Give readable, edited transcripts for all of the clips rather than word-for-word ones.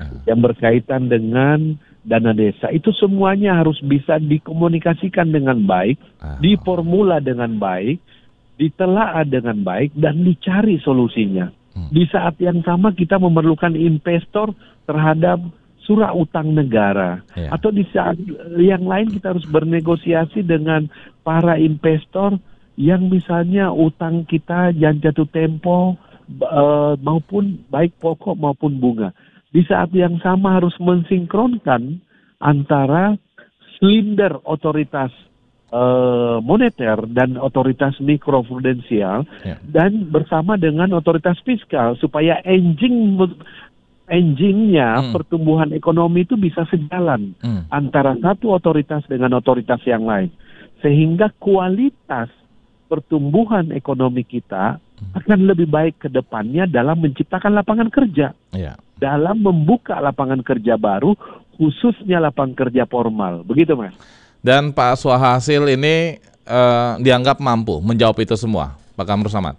yang berkaitan dengan dana desa. Itu semuanya harus bisa dikomunikasikan dengan baik, diformula dengan baik, ditelaah dengan baik, dan dicari solusinya. Di saat yang sama kita memerlukan investor terhadap surah utang negara. Atau di saat yang lain kita harus bernegosiasi dengan para investor yang misalnya utang kita jangan jatuh tempo maupun baik pokok maupun bunga. Di saat yang sama harus mensinkronkan antara silinder otoritas moneter dan otoritas mikroprudensial dan bersama dengan otoritas fiskal supaya engine-nya pertumbuhan ekonomi itu bisa sejalan antara satu otoritas dengan otoritas yang lain. Sehingga kualitas pertumbuhan ekonomi kita akan lebih baik ke depannya dalam menciptakan lapangan kerja. Dalam membuka lapangan kerja baru, khususnya lapangan kerja formal. Begitu, Mas. Dan Pak Swahasil ini dianggap mampu menjawab itu semua, Pak Kamru Samad?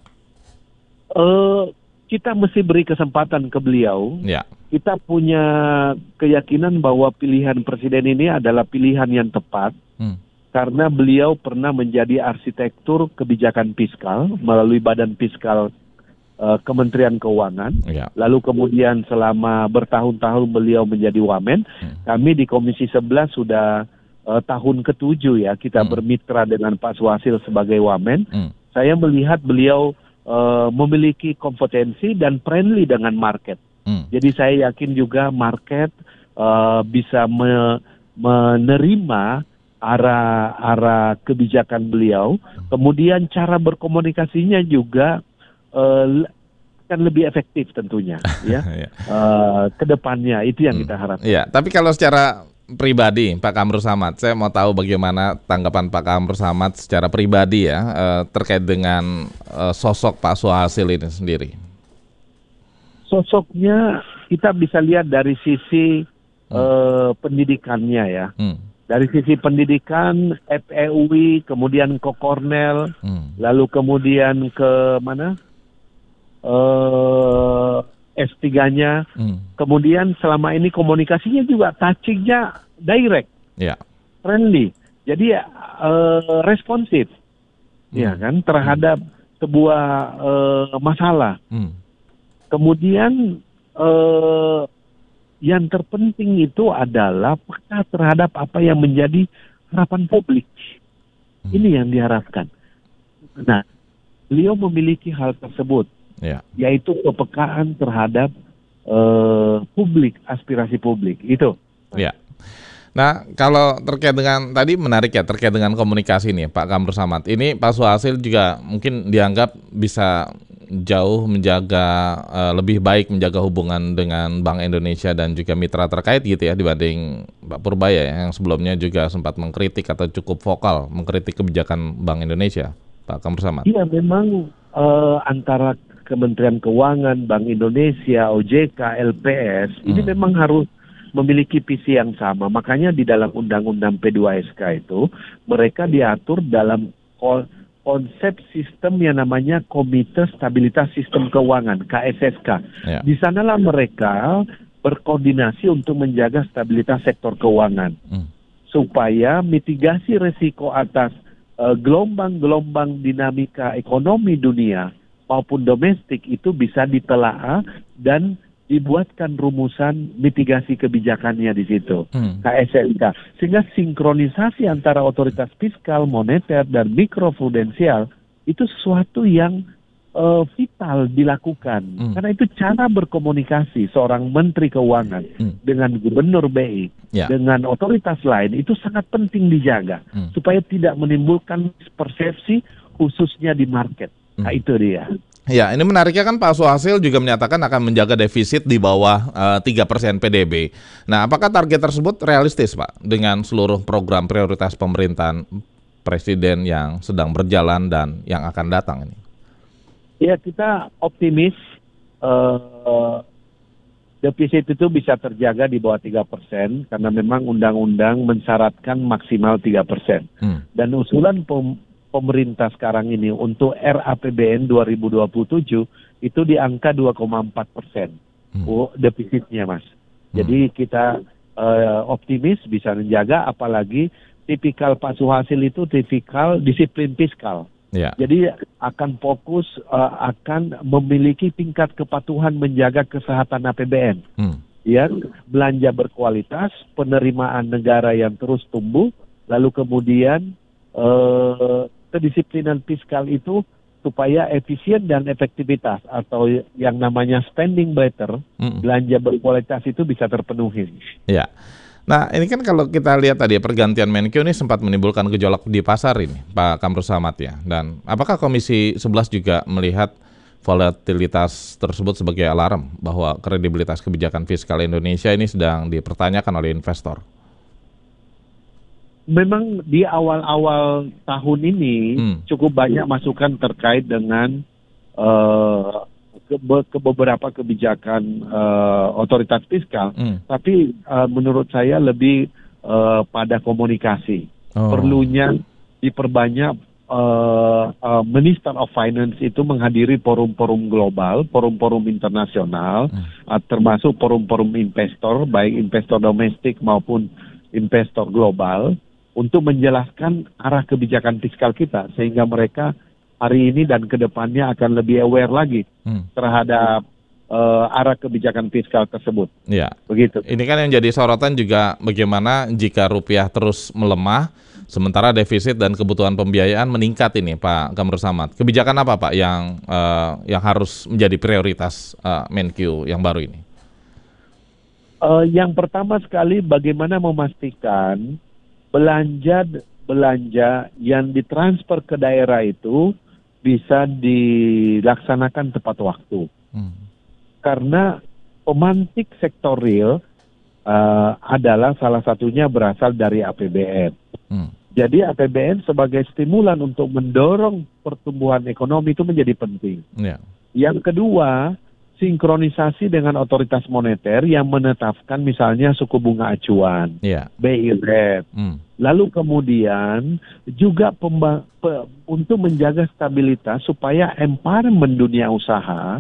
Kita mesti beri kesempatan ke beliau. Kita punya keyakinan bahwa pilihan presiden ini adalah pilihan yang tepat. Karena beliau pernah menjadi arsitektur kebijakan fiskal melalui Badan Fiskal Kementerian Keuangan. Lalu kemudian selama bertahun-tahun beliau menjadi Wamen. Kami di Komisi 11 sudah tahun ke-7 ya kita bermitra dengan Pak Swahasil sebagai Wamen. Saya melihat beliau memiliki kompetensi dan friendly dengan market. Jadi saya yakin juga market bisa menerima arah kebijakan beliau. Kemudian cara berkomunikasinya juga akan lebih efektif tentunya ya. Ke depannya itu yang kita harapkan. Tapi kalau secara pribadi Pak Kamru Samad, saya mau tahu bagaimana tanggapan Pak Kamru Samad secara pribadi ya terkait dengan sosok Pak Swahasil ini sendiri. Sosoknya kita bisa lihat dari sisi pendidikannya ya. Dari sisi pendidikan FEUI, kemudian ke Cornell, lalu kemudian ke mana? S3-nya. Kemudian selama ini komunikasinya juga touching-nya direct. Friendly. Jadi responsif. Ya kan terhadap sebuah masalah. Kemudian yang terpenting itu adalah peka terhadap apa yang menjadi harapan publik. Ini yang diharapkan. Nah, beliau memiliki hal tersebut, yaitu kepekaan terhadap publik, aspirasi publik. Itu. Nah, kalau terkait dengan tadi menarik ya terkait dengan komunikasi nih Pak Kamru Samad. Ini Pak Swahasil juga mungkin dianggap bisa jauh menjaga lebih baik menjaga hubungan dengan Bank Indonesia dan juga mitra terkait gitu ya dibanding Pak Purbaya ya, yang sebelumnya juga sempat mengkritik atau cukup vokal mengkritik kebijakan Bank Indonesia, Pak Kamru Samad. Iya, memang antara Kementerian Keuangan, Bank Indonesia, OJK, LPS ini memang harus memiliki visi yang sama. Makanya di dalam Undang-Undang P2SK itu mereka diatur dalam konsep sistem yang namanya Komite Stabilitas Sistem Keuangan, KSSK. Di sanalah mereka berkoordinasi untuk menjaga stabilitas sektor keuangan. Supaya mitigasi risiko atas gelombang-gelombang dinamika ekonomi dunia maupun domestik itu bisa ditelaah dan dibuatkan rumusan mitigasi kebijakannya di situ, KSSK. Sehingga sinkronisasi antara otoritas fiskal, moneter, dan mikroprudensial itu sesuatu yang vital dilakukan. Karena itu cara berkomunikasi seorang Menteri Keuangan dengan Gubernur BI, dengan otoritas lain itu sangat penting dijaga. Supaya tidak menimbulkan persepsi khususnya di market. Nah itu dia. Ya, ini menariknya kan Pak Swahasil juga menyatakan akan menjaga defisit di bawah 3% PDB. Nah, apakah target tersebut realistis, Pak, dengan seluruh program prioritas pemerintahan Presiden yang sedang berjalan dan yang akan datang ini? Ya, kita optimis defisit itu bisa terjaga di bawah 3% karena memang undang-undang mensyaratkan maksimal 3%. Dan usulan pemerintah sekarang ini untuk RAPBN 2027 itu di angka 2,4% defisitnya, Mas. Jadi kita optimis bisa menjaga, apalagi tipikal Pak Suhasil itu tipikal disiplin fiskal. Ya. Jadi akan fokus akan memiliki tingkat kepatuhan menjaga kesehatan APBN. Ya, belanja berkualitas, penerimaan negara yang terus tumbuh, lalu kemudian kedisiplinan fiskal itu supaya efisien dan efektivitas atau yang namanya spending better, belanja berkualitas itu bisa terpenuhi. Ya. Nah, ini kan kalau kita lihat tadi pergantian Menkyu ini sempat menimbulkan gejolak di pasar ini, Pak Kamru Samad ya. Dan apakah Komisi 11 juga melihat volatilitas tersebut sebagai alarm bahwa kredibilitas kebijakan fiskal Indonesia ini sedang dipertanyakan oleh investor? Memang di awal-awal tahun ini cukup banyak masukan terkait dengan ke beberapa kebijakan otoritas fiskal, tapi menurut saya lebih pada komunikasi. Perlunya diperbanyak Minister of Finance itu menghadiri forum-forum global, forum-forum internasional, termasuk forum-forum investor, baik investor domestik maupun investor global, untuk menjelaskan arah kebijakan fiskal kita, sehingga mereka hari ini dan ke depannya akan lebih aware lagi terhadap arah kebijakan fiskal tersebut. Ya. Begitu. Ini kan yang jadi sorotan juga bagaimana jika rupiah terus melemah, sementara defisit dan kebutuhan pembiayaan meningkat ini, Pak Kamru Samad. Kebijakan apa, Pak, yang harus menjadi prioritas Menkyu yang baru ini? Yang pertama sekali, bagaimana memastikan belanja yang ditransfer ke daerah itu bisa dilaksanakan tepat waktu. Karena pemantik sektor real adalah salah satunya berasal dari APBN. Jadi APBN sebagai stimulan untuk mendorong pertumbuhan ekonomi itu menjadi penting. Yang kedua, sinkronisasi dengan otoritas moneter yang menetapkan misalnya suku bunga acuan, BI rate. Lalu kemudian juga untuk menjaga stabilitas supaya empowerment dunia usaha,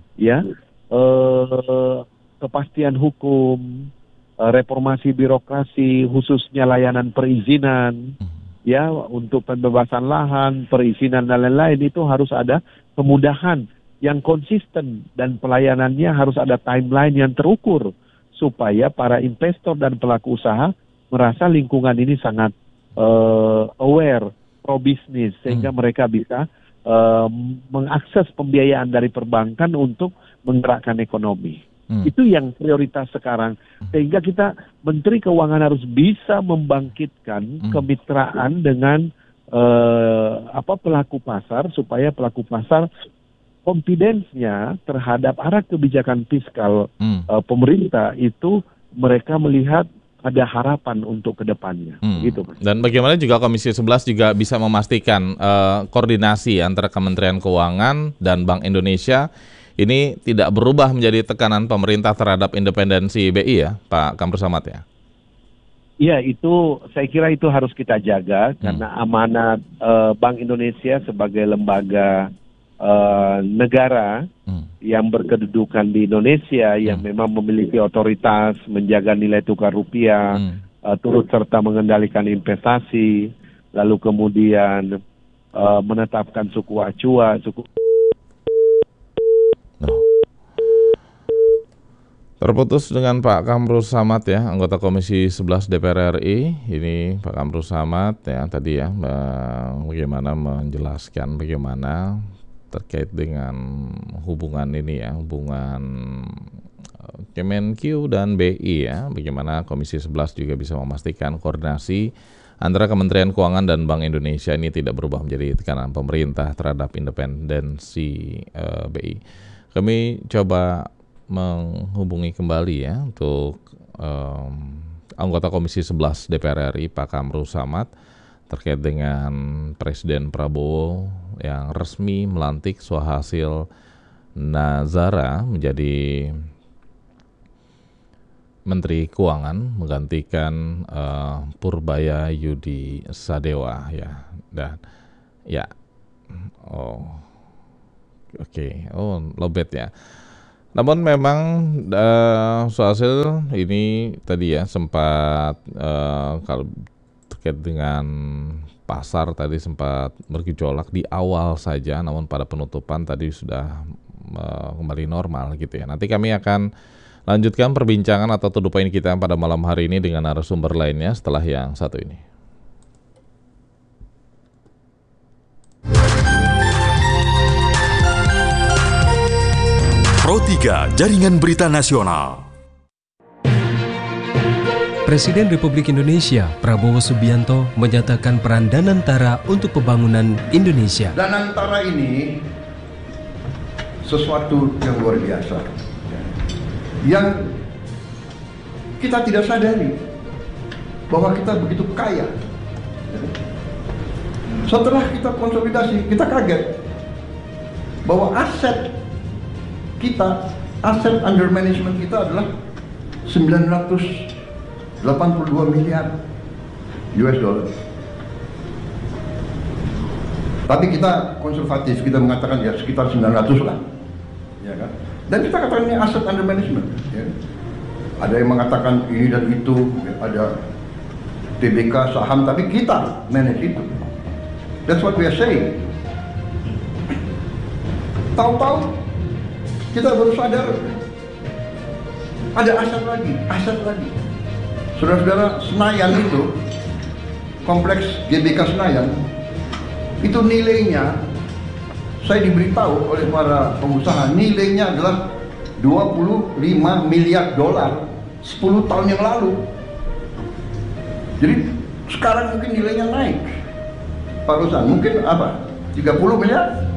kepastian hukum, reformasi birokrasi, khususnya layanan perizinan, untuk pembebasan lahan, perizinan dan lain-lain, itu harus ada kemudahan yang konsisten dan pelayanannya harus ada timeline yang terukur supaya para investor dan pelaku usaha merasa lingkungan ini sangat aware, pro-bisnis, sehingga mereka bisa mengakses pembiayaan dari perbankan untuk menggerakkan ekonomi. Itu yang prioritas sekarang, sehingga kita Menteri Keuangan harus bisa membangkitkan kemitraan dengan pelaku pasar, supaya pelaku pasar confidence-nya terhadap arah kebijakan fiskal pemerintah itu mereka melihat ada harapan untuk ke depannya. Gitu, Mas. Dan bagaimana juga Komisi 11 juga bisa memastikan koordinasi antara Kementerian Keuangan dan Bank Indonesia ini tidak berubah menjadi tekanan pemerintah terhadap independensi BI ya, Pak Kamru Samad ya? Iya, itu saya kira itu harus kita jaga karena amanat Bank Indonesia sebagai lembaga negara yang berkedudukan di Indonesia, yang memang memiliki otoritas menjaga nilai tukar rupiah, turut serta mengendalikan investasi, lalu kemudian menetapkan suku acuan, Terputus dengan Pak Kamru Samad ya, anggota Komisi 11 DPR RI. Ini Pak Kamru Samad ya tadi ya, bagaimana menjelaskan bagaimana terkait dengan hubungan ini ya, hubungan Kemenkyu dan BI ya, bagaimana Komisi 11 juga bisa memastikan koordinasi antara Kementerian Keuangan dan Bank Indonesia ini tidak berubah menjadi tekanan pemerintah terhadap independensi BI. Kami coba menghubungi kembali ya untuk anggota Komisi 11 DPR RI Pak Kamru Samad terkait dengan Presiden Prabowo yang resmi melantik Suhasil Nazara menjadi Menteri Keuangan menggantikan Purbaya Yudi Sadewa ya. Dan ya, lobet ya. Namun memang Suhasil ini tadi ya sempat kalau terkait dengan pasar tadi sempat bergejolak di awal saja, namun pada penutupan tadi sudah kembali normal gitu ya. Nanti kami akan lanjutkan perbincangan atau to the point kita pada malam hari ini dengan narasumber lainnya setelah yang satu ini. Pro 3 Jaringan Berita Nasional. Presiden Republik Indonesia Prabowo Subianto menyatakan peran Danantara untuk pembangunan Indonesia. Danantara ini sesuatu yang luar biasa, yang kita tidak sadari bahwa kita begitu kaya. Setelah kita konsolidasi, kita kaget bahwa aset under management kita adalah 982 miliar US dollar. Tapi kita konservatif, kita mengatakan ya sekitar 900 lah, ya kan? Dan kita katakan ini aset under management. Ya. Ada yang mengatakan ini dan itu, ya, ada TBK saham, tapi kita manage itu. That's what we are saying. Tahu-tahu kita baru sadar ada aset lagi. Saudara-saudara, Senayan itu, kompleks GBK Senayan, itu nilainya, saya diberitahu oleh para pengusaha, nilainya adalah 25 miliar dolar 10 tahun yang lalu. Jadi sekarang mungkin nilainya naik. Pak Ruslan, mungkin apa? 30 miliar?